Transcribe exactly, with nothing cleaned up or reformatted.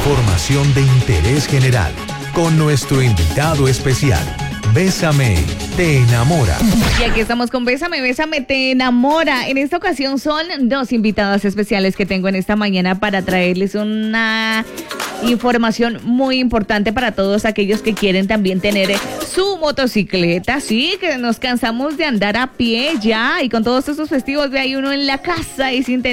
información de interés general con nuestro invitado especial. Bésame, te enamora. Y aquí estamos con Bésame, Bésame, te enamora. En esta ocasión son dos invitadas especiales que tengo en esta mañana para traerles una información muy importante para todos aquellos que quieren también tener su motocicleta. Sí, que nos cansamos de andar a pie ya, y con todos estos festivos de ahí uno en la casa y sin tener